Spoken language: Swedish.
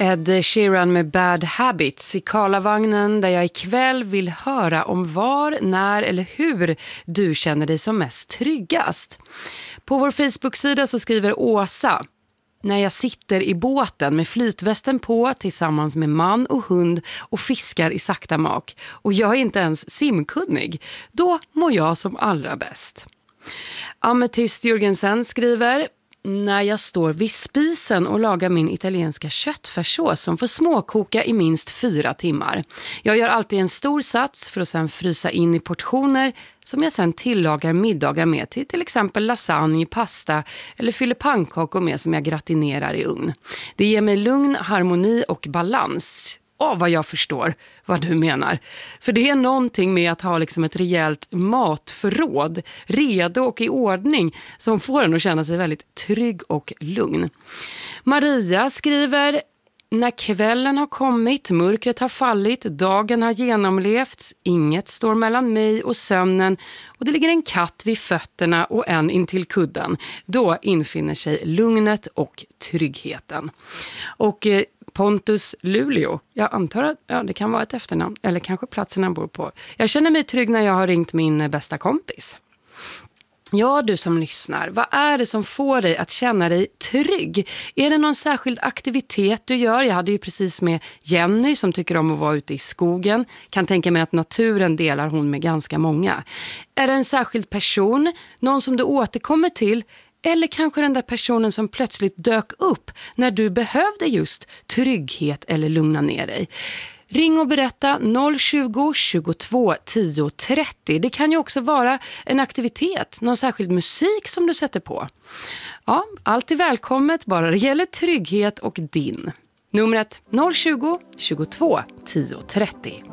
Ed Sheeran med Bad Habits i Karlavagnen, där jag ikväll vill höra om var, när eller hur du känner dig som mest tryggast. På vår Facebook-sida så skriver Åsa: när jag sitter i båten med flytvästen på tillsammans med man och hund och fiskar i sakta mak och jag är inte ens simkunnig, då mår jag som allra bäst. Ametist Jürgensen skriver: när jag står vid spisen och lagar min italienska köttfärssås som får småkoka i minst 4 timmar. Jag gör alltid en stor sats för att sedan frysa in i portioner som jag sedan tillagar middagar med till exempel lasagne, pasta eller fyller pannkakor med som jag gratinerar i ugn. Det ger mig lugn, harmoni och balans. Vad jag förstår vad du menar. För det är någonting med att ha liksom ett rejält matförråd redo och i ordning som får en att känna sig väldigt trygg och lugn. Maria skriver: när kvällen har kommit, mörkret har fallit, dagen har genomlevts, inget står mellan mig och sömnen och det ligger en katt vid fötterna och en intill kudden. Då infinner sig lugnet och tryggheten. Och Pontus Luleå, jag antar att det kan vara ett efternamn eller kanske platsen han bor på. Jag känner mig trygg när jag har ringt min bästa kompis. Ja, du som lyssnar, vad är det som får dig att känna dig trygg? Är det någon särskild aktivitet du gör? Jag hade ju precis med Jenny som tycker om att vara ute i skogen. Kan tänka mig att naturen delar hon med ganska många. Är det en särskild person? Någon som du återkommer till? Eller kanske den där personen som plötsligt dök upp när du behövde just trygghet eller lugna ner dig? Ring och berätta 020 22 10 30. Det kan ju också vara en aktivitet, någon särskild musik som du sätter på. Ja, allt är välkommet, bara det gäller trygghet och din. Numret 020 22 10 30.